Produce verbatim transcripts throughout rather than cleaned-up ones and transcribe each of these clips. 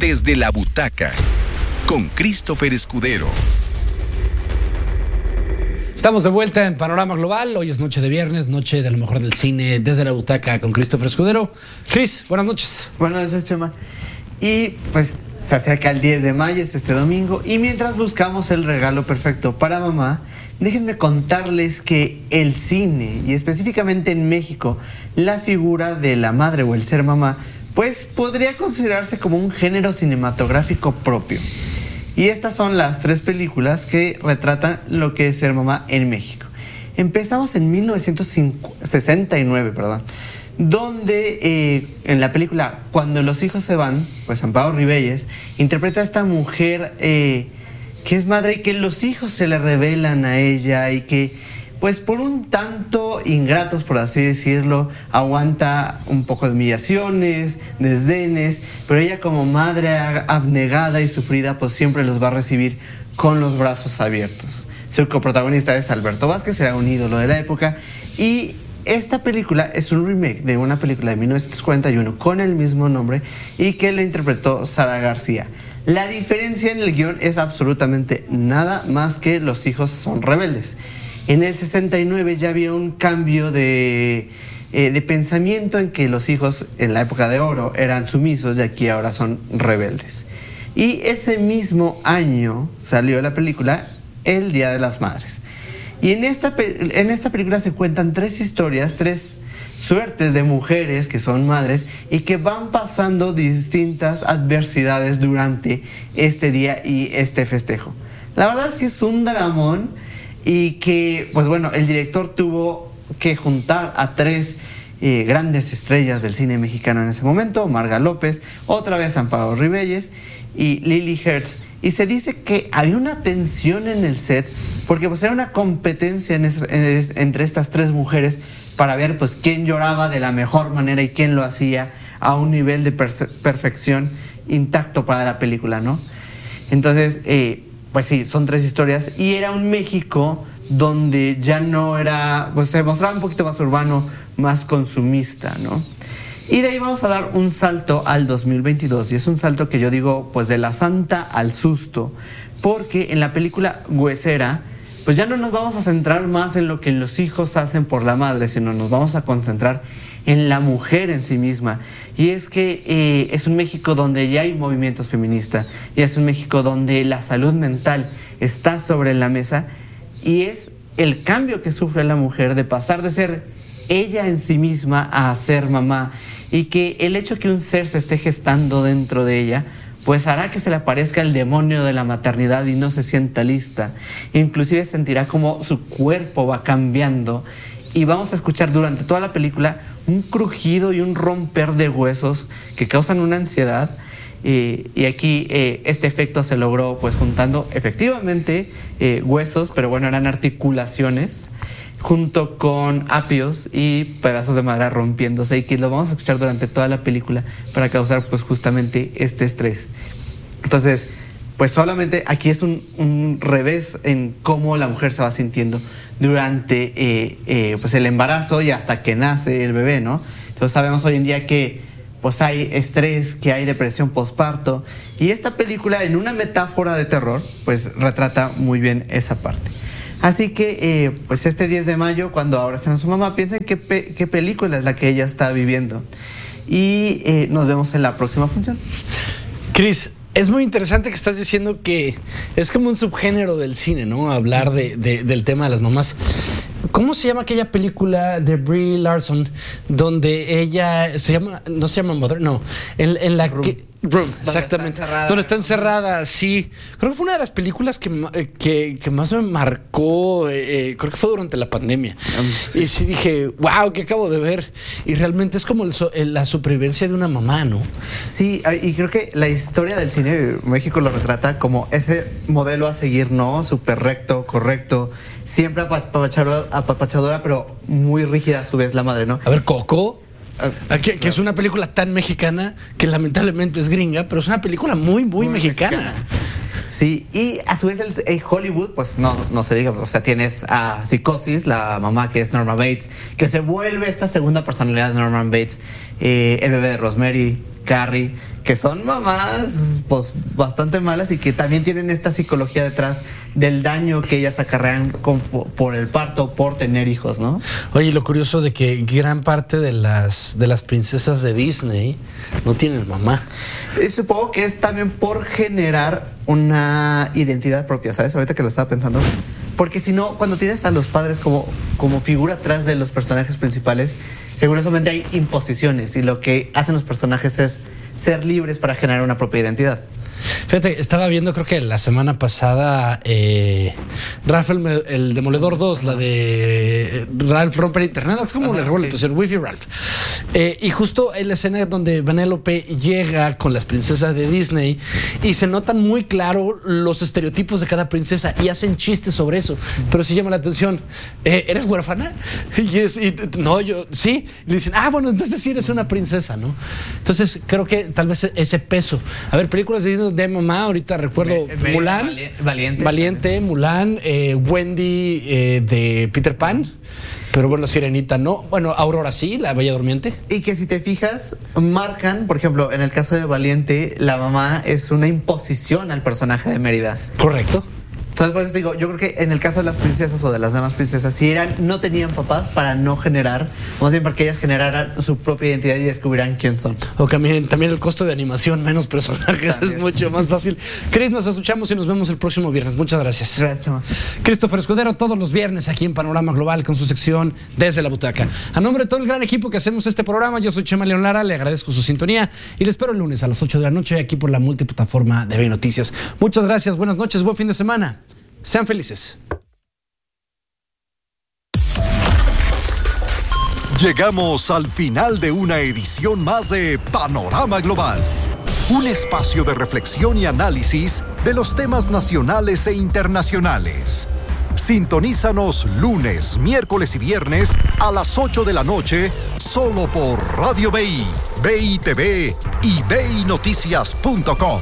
Desde la butaca, con Christopher Escudero. Estamos de vuelta en Panorama Global. Hoy es noche de viernes, noche de lo mejor del cine desde la butaca con Christopher Escudero. Chris, buenas noches. Buenas noches, Chema. Y pues se acerca el diez de mayo, es este domingo, y mientras buscamos el regalo perfecto para mamá, déjenme contarles que el cine, y específicamente en México, la figura de la madre o el ser mamá, pues podría considerarse como un género cinematográfico propio. Y estas son las tres películas que retratan lo que es ser mamá en México. Empezamos en mil novecientos sesenta y nueve, perdón, donde eh, en la película Cuando los hijos se van, pues Amparo Rivelles interpreta a esta mujer eh, que es madre y que los hijos se le revelan a ella y que, pues por un tanto ingratos, por así decirlo, aguanta un poco de humillaciones, desdenes, pero ella como madre abnegada y sufrida, pues siempre los va a recibir con los brazos abiertos. Su coprotagonista es Alberto Vázquez, era un ídolo de la época, y esta película es un remake de una película de mil novecientos cuarenta y uno con el mismo nombre y que lo interpretó Sara García. La diferencia en el guión es absolutamente nada más que los hijos son rebeldes. En el sesenta y nueve ya había un cambio de, eh, de pensamiento en que los hijos en la época de oro eran sumisos y aquí ahora son rebeldes. Y ese mismo año salió la película El Día de las Madres. Y en esta, en esta película se cuentan tres historias, tres suertes de mujeres que son madres y que van pasando distintas adversidades durante este día y este festejo. La verdad es que es un dramón y que, pues bueno, el director tuvo que juntar a tres eh, grandes estrellas del cine mexicano en ese momento, Marga López, otra vez Amparo Rivelles y Lily Hertz. Y se dice que había una tensión en el set porque pues era una competencia en es, en, entre estas tres mujeres para ver pues quién lloraba de la mejor manera y quién lo hacía a un nivel de perse- perfección intacto para la película, ¿no? Entonces, eh, pues sí, son tres historias y era un México donde ya no era, pues se mostraba un poquito más urbano, más consumista, ¿no? Y de ahí vamos a dar un salto al dos mil veintidós y es un salto que yo digo pues de la santa al susto, porque en la película Huesera pues ya no nos vamos a centrar más en lo que los hijos hacen por la madre, sino nos vamos a concentrar en la mujer en sí misma. Y es que eh, es un México donde ya hay movimientos feministas, y es un México donde la salud mental está sobre la mesa, y es el cambio que sufre la mujer de pasar de ser ella en sí misma a ser mamá, y que el hecho que un ser se esté gestando dentro de ella pues hará que se le aparezca el demonio de la maternidad y no se sienta lista. Inclusive sentirá como su cuerpo va cambiando y vamos a escuchar durante toda la película un crujido y un romper de huesos que causan una ansiedad. Eh, y aquí eh, este efecto se logró pues juntando efectivamente eh, huesos, pero bueno, eran articulaciones, junto con apios y pedazos de madera rompiéndose, y que lo vamos a escuchar durante toda la película para causar pues justamente este estrés. Entonces, pues solamente aquí es un, un revés en cómo la mujer se va sintiendo durante eh, eh, pues el embarazo y hasta que nace el bebé, ¿no? Entonces sabemos hoy en día que pues hay estrés, que hay depresión postparto, y esta película, en una metáfora de terror, pues retrata muy bien esa parte. Así que, eh, pues este diez de mayo, cuando abrazan a su mamá, piensen qué, pe- qué película es la que ella está viviendo. Y eh, nos vemos en la próxima función. Chris, es muy interesante que estás diciendo que es como un subgénero del cine, ¿no? Hablar de, de, del tema de las mamás. ¿Cómo se llama aquella película de Brie Larson donde ella se llama, no se llama Mother, no, en, en la Room. que Room, exactamente, está donde está encerrada, sí. Creo que fue una de las películas que, que, que más me marcó, eh, creo que fue durante la pandemia. Um, sí. Y sí dije, wow, ¿qué acabo de ver? Y realmente es como el, el, la supervivencia de una mamá, ¿no? Sí, y creo que la historia del cine de México lo retrata como ese modelo a seguir, ¿no? Súper recto, correcto, siempre apapachadora, apapachadora, pero muy rígida a su vez la madre, ¿no? A ver, Coco. Uh, que, que es una película tan mexicana que lamentablemente es gringa, pero es una película muy, muy, muy mexicana. mexicana. Sí, y a su vez el, el Hollywood, pues no, no se diga, o sea, tienes a Psicosis, la mamá que es Norma Bates, que se vuelve esta segunda personalidad de Norman Bates, eh, el bebé de Rosemary, Carrie, que son mamás pues bastante malas y que también tienen esta psicología detrás del daño que ellas acarrean con, por el parto, por tener hijos, ¿no? Oye, lo curioso de que gran parte de las, de las princesas de Disney no tienen mamá. Y supongo que es también por generar una identidad propia, ¿sabes? Ahorita que lo estaba pensando. Porque si no, cuando tienes a los padres como, como figura atrás de los personajes principales, seguramente hay imposiciones y lo que hacen los personajes es ser libres para generar una propia identidad. Fíjate, estaba viendo creo que la semana pasada eh, Ralph el, el Demoledor dos, la de Ralph rompe el internet, es como le robó la pusieron Wi-Fi Ralph. Eh, y justo en la escena donde Vanellope llega con las princesas de Disney y se notan muy claro los estereotipos de cada princesa y hacen chistes sobre eso, pero sí llama la atención. Eh, ¿Eres huérfana? Y es, y, no, yo sí. Y le dicen, ah, bueno, entonces sí eres una princesa, ¿no? Entonces creo que tal vez ese peso. A ver, películas de Disney de mamá, ahorita recuerdo Ve, Mulan, Valiente, Valiente, Mulan, eh, Wendy eh, de Peter Pan, pero bueno, Sirenita no, bueno, Aurora sí, la Bella Durmiente. Y que si te fijas, marcan, por ejemplo, en el caso de Valiente, la mamá es una imposición al personaje de Mérida. Correcto. Entonces, pues digo, yo creo que en el caso de las princesas o de las demás princesas, si eran, no tenían papás para no generar, más bien para que ellas generaran su propia identidad y descubrieran quién son. O también, también el costo de animación, menos personajes, también es mucho más fácil. Chris, nos escuchamos y nos vemos el próximo viernes. Muchas gracias. Gracias, Chama. Christopher Escudero, todos los viernes aquí en Panorama Global con su sección Desde la Butaca. A nombre de todo el gran equipo que hacemos este programa, yo soy Chema León Lara, le agradezco su sintonía y le espero el lunes a las ocho de la noche aquí por la multiplataforma de B Noticias. Muchas gracias, buenas noches, buen fin de semana. Sean felices. Llegamos al final de una edición más de Panorama Global, un espacio de reflexión y análisis de los temas nacionales e internacionales. Sintonízanos lunes, miércoles y viernes a las ocho de la noche, solo por Radio B I, B I T V y B I Noticias punto com.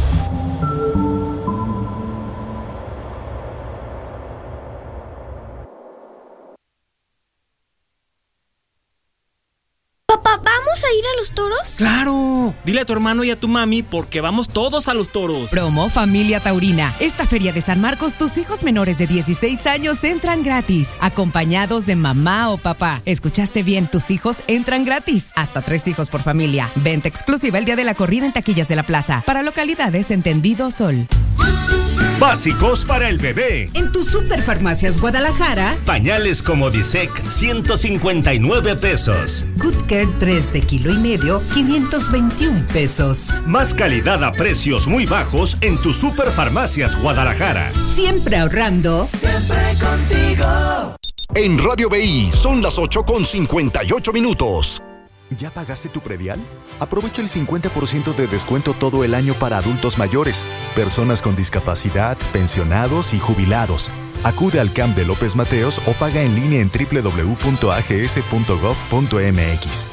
Papá, ¿vamos a ir a los toros? ¡Claro! Dile a tu hermano y a tu mami porque vamos todos a los toros. Promo Familia Taurina. Esta feria de San Marcos, tus hijos menores de dieciséis años entran gratis, acompañados de mamá o papá. ¿Escuchaste bien? Tus hijos entran gratis. Hasta tres hijos por familia. Venta exclusiva el día de la corrida en taquillas de la plaza. Para localidades Entendido Sol. Básicos para el bebé. En tu Superfarmacias Guadalajara. Pañales como Disec, ciento cincuenta y nueve pesos. Good Care tres de kilo y medio, quinientos veintiún pesos. Más calidad a precios muy bajos en tu Superfarmacias Guadalajara. Siempre ahorrando. Siempre contigo. En Radio B I son las ocho con cincuenta y ocho minutos. ¿Ya pagaste tu predial? Aprovecha el cincuenta por ciento de descuento todo el año para adultos mayores, personas con discapacidad, pensionados y jubilados. Acude al C A M de López Mateos o paga en línea en doble u doble u doble u punto a g s punto gov punto m x.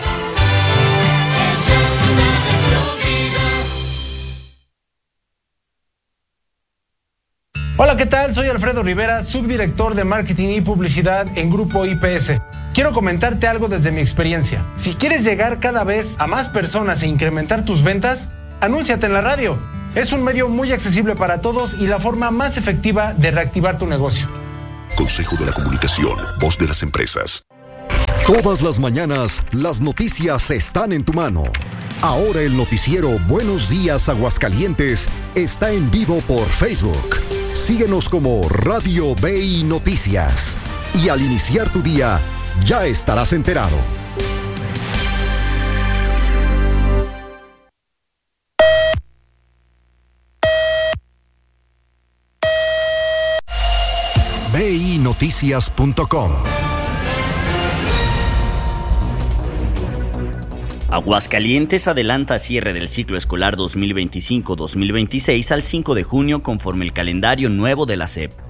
Hola, ¿qué tal? Soy Alfredo Rivera, subdirector de Marketing y Publicidad en Grupo I P S. Quiero comentarte algo desde mi experiencia. Si quieres llegar cada vez a más personas e incrementar tus ventas, anúnciate en la radio. Es un medio muy accesible para todos y la forma más efectiva de reactivar tu negocio. Consejo de la Comunicación, voz de las empresas. Todas las mañanas, las noticias están en tu mano. Ahora el noticiero Buenos Días Aguascalientes está en vivo por Facebook. Síguenos como Radio B I Noticias. Y al iniciar tu día, ya estarás enterado. B I Noticias punto com. Aguascalientes adelanta cierre del ciclo escolar dos mil veinticinco dos mil veintiséis al cinco de junio conforme el calendario nuevo de la S E P.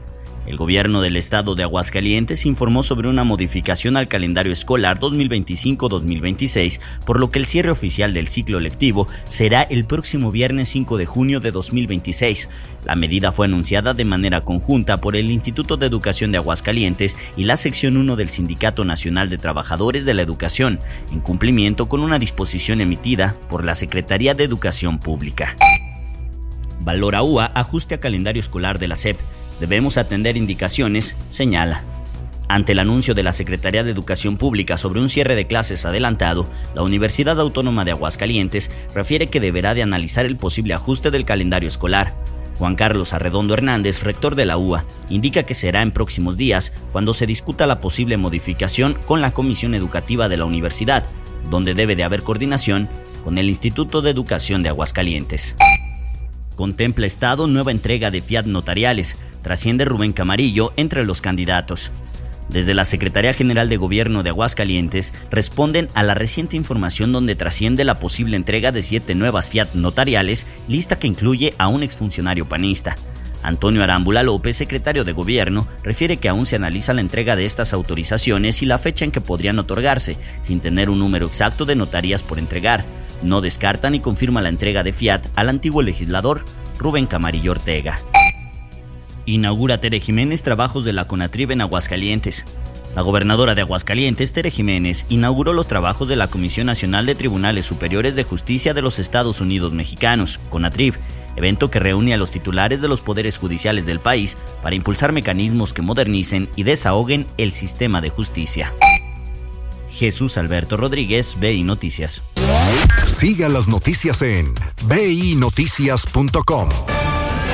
El gobierno del estado de Aguascalientes informó sobre una modificación al calendario escolar dos mil veinticinco dos mil veintiséis, por lo que el cierre oficial del ciclo lectivo será el próximo viernes cinco de junio de dos mil veintiséis. La medida fue anunciada de manera conjunta por el Instituto de Educación de Aguascalientes y la sección uno del Sindicato Nacional de Trabajadores de la Educación, en cumplimiento con una disposición emitida por la Secretaría de Educación Pública. Valora U A ajuste a calendario escolar de la S E P. Debemos atender indicaciones, señala. Ante el anuncio de la Secretaría de Educación Pública sobre un cierre de clases adelantado, la Universidad Autónoma de Aguascalientes refiere que deberá de analizar el posible ajuste del calendario escolar. Juan Carlos Arredondo Hernández, rector de la U A, indica que será en próximos días cuando se discuta la posible modificación con la Comisión Educativa de la Universidad, donde debe de haber coordinación con el Instituto de Educación de Aguascalientes. Contempla Estado nueva entrega de Fiat notariales. Trasciende Rubén Camarillo entre los candidatos. Desde la Secretaría General de Gobierno de Aguascalientes responden a la reciente información donde trasciende la posible entrega de siete nuevas Fiat notariales, lista que incluye a un exfuncionario panista. Antonio Arámbula López, secretario de Gobierno, refiere que aún se analiza la entrega de estas autorizaciones y la fecha en que podrían otorgarse, sin tener un número exacto de notarías por entregar. No descarta ni confirma la entrega de Fiat al antiguo legislador Rubén Camarillo Ortega. Inaugura Tere Jiménez trabajos de la CONATRIB en Aguascalientes. La gobernadora de Aguascalientes, Tere Jiménez, inauguró los trabajos de la Comisión Nacional de Tribunales Superiores de Justicia de los Estados Unidos Mexicanos, CONATRIB, evento que reúne a los titulares de los poderes judiciales del país para impulsar mecanismos que modernicen y desahoguen el sistema de justicia. Jesús Alberto Rodríguez, B I Noticias. Siga las noticias en b i noticias punto com.